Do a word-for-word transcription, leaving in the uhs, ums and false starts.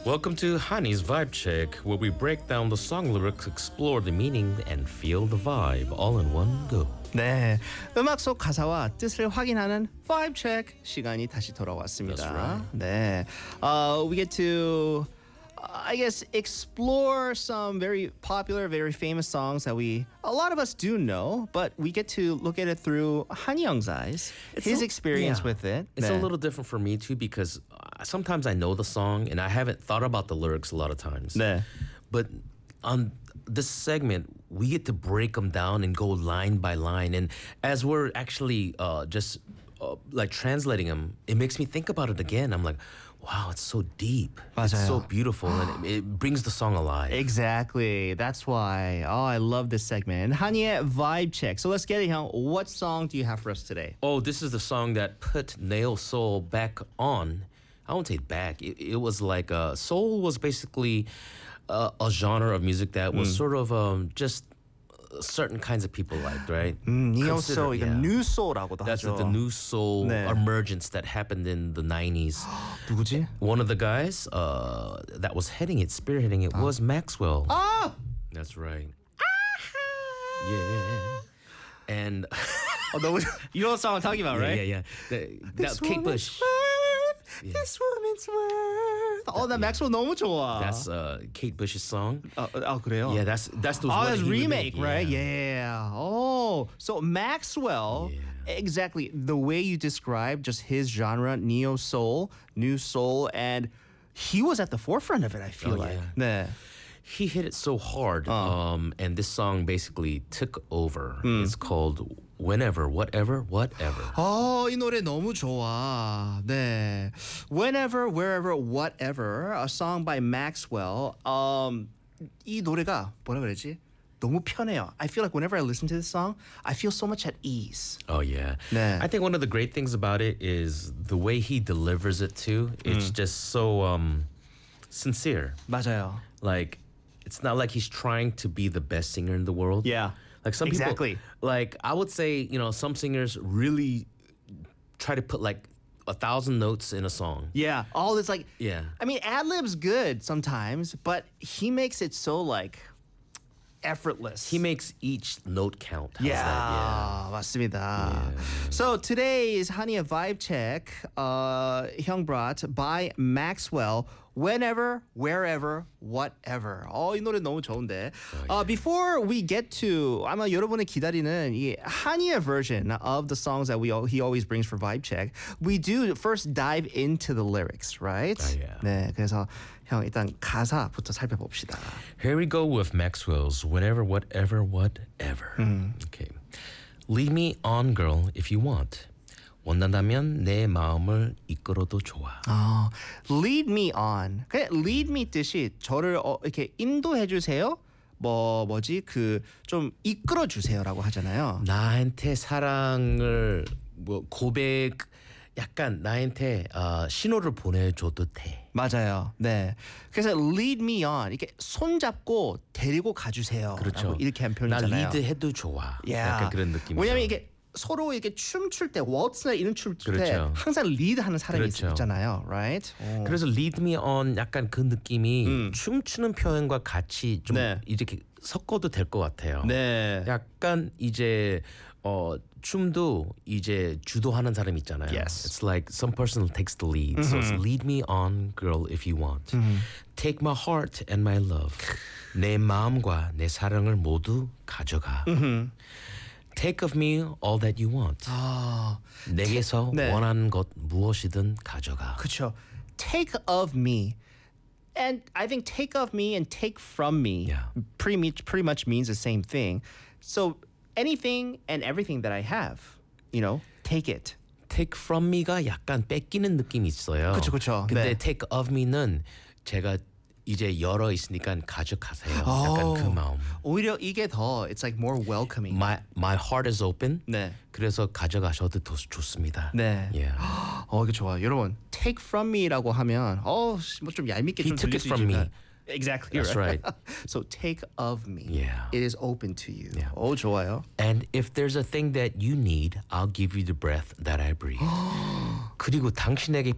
Welcome to Honey's Vibe Check, where we break down the song lyrics, explore the meaning, and feel the vibe all in one go. 네, 음악 속 가사와 뜻을 확인하는 Vibe Check 시간이 다시 돌아왔습니다. That's right. 네, uh, we get to, uh, I guess, explore some very popular, very famous songs that we, a lot of us do know, but we get to look at it through Han Young's eyes, It's his a- experience yeah. with it. It's 네. a little different for me too because uh, sometimes I know the song and I haven't thought about the lyrics a lot of times. 네. But on this segment, we get to break them down and go line by line. And as we're actually uh, just uh, like translating them, it makes me think about it again. I'm like, wow, it's so deep. It's so 맞아요. beautiful and it, it brings the song alive. Exactly. That's why. Oh, I love this segment. 한이의 Vibe Check. So let's get it, Hyung. What song do you have for us today? Oh, this is the song that put Neo Soul back on. I won't say back. It, it was like uh, soul was basically uh, a genre of music that was sort of um, just uh, certain kinds of people liked, right? 음, neo Consider- soul, 이거 yeah. new soul라고도 That's 하죠. the new soul 네. emergence that happened in the nineties. 누구지? One of the guys uh, that was heading it, spearheading it, was Maxwell. 아! That's right. Yeah. And 어, 너무 you know what song I'm talking about, yeah, right? yeah, yeah. The- That's Kate woman's Bush. worth, This woman's worth. Oh, that Maxwell 너무 좋아. That's uh, Kate Bush's song. 아, 아 그래요? Yeah, that's that's the Oh, one that's that he remake, remade, right? Yeah. Oh, so Maxwell, Yeah. exactly the way you described just his genre, neo soul, new soul, and he was at the forefront of it. I feel Oh, like. yeah. 네. He hit it so hard, um, and this song basically took over. It's called "Whenever, Whatever, Whatever." 어, 이 노래 너무 좋아. 네. Whenever, wherever, whatever. A song by Maxwell. Um, 이 노래가 뭐라 그러지? 너무 편해요. I feel like whenever I listen to this song, I feel so much at ease. Oh yeah, 네. I think one of the great things about it is the way he delivers it too. It's just so um, sincere. 맞아요. Like, it's not like he's trying to be the best singer in the world. Yeah. Like some Exactly. people, like I would say, you know, some singers really try to put like a thousand notes in a song. Yeah. All this like Yeah. I mean, ad-lib's good sometimes, but he makes it so like effortless. He makes each note count. How's Yeah, that? 맞습니다. So today's Hania Vibe Check, uh, 형 brought by Maxwell. Whenever, wherever, whatever. 어, 이 노래 너무 좋은데. uh, before we get to 아마 여러분이 기다리는 이 한이의 version of the songs that we al- he always brings for Vibe Check, we do first dive into the lyrics, right? Oh, yeah. 네, 그래서 형 일단 가사부터 살펴봅시다. Here we go with Maxwell's "Whenever, Whatever, Whatever." Okay. Lead me on, girl, if you want. 원한다면 내 마음을 이끌어도 좋아. 아, lead me on. 그냥 lead me 뜻이 저를 어, 이렇게 인도해 주세요. 뭐 뭐지 그 좀 이끌어 주세요라고 하잖아요. 나한테 사랑을 뭐 고백 약간 나한테 어, 신호를 보내줘도 돼. 맞아요. 네. 그래서 lead me on 이렇게 손 잡고 데리고 가주세요. 그렇죠. 이렇게 한 나 표현이잖아요. 리드해도 좋아. Yeah. 약간 그런 느낌이죠. 왜냐면 이게 서로 이렇게 춤출 때 waltz나 이런 춤출 때 그렇죠. 항상 리드하는 사람이 그렇죠. 있잖아요, right? 오. 그래서 lead me on 약간 그 느낌이 춤추는 표현과 같이 좀 네. 이렇게 섞어도 될 것 같아요. 네. 약간 이제 어 춤도 이제 주도하는 사람 있잖아요. Yes. It's like some person takes the lead. So it's lead me on, girl, if you want. Take my heart and my love. 내 마음과 내 사랑을 모두 가져가. Take of me all that you want. 아, 내게서 네. 원하는 것 무엇이든 가져가. 그렇죠. Take of me. And I think take of me and take from me Yeah. pretty much pretty much means the same thing. So anything and everything that I have, you know, take it. Take from me가 약간 뺏기는 느낌이 있어요. 그쵸, 그쵸. 근데 네. take of me는 제가 이제 열어 있으니까 가져가세요. 약간 그 마음. 오히려 이게 더 it's like more welcoming. My my heart is open. 네. 그래서 가져가셔도 더 좋습니다. 네. Yeah. 어, 이게 좋아. 여러분, take from me라고 하면 어, 뭐 좀 얄밉게 He 좀 took 들릴 it 수 from me. 있지만 Exactly. That's right. So take of me. Yeah. It is open to you. Yeah. 오, 좋아요. And if there's a thing that you need, I'll give you the breath that I breathe. 그리고 당신에게